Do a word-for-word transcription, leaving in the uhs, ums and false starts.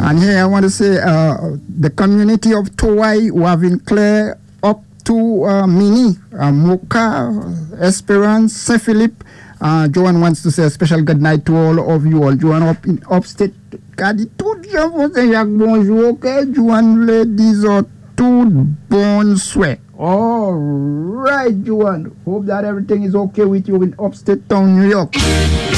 And here I want to say uh, the community of Towai, Wavin Clare, up to uh, Mini, uh, Moka, Esperance, Saint Philip. Uh, Joanne wants to say a special good night to all of you all. Joanne up in upstate. Kadi tout jan fose yak bonjour, okay? Joanne ladies are tout bon souhait. All right, Joanne. Hope that everything is okay with you in upstate town, New York.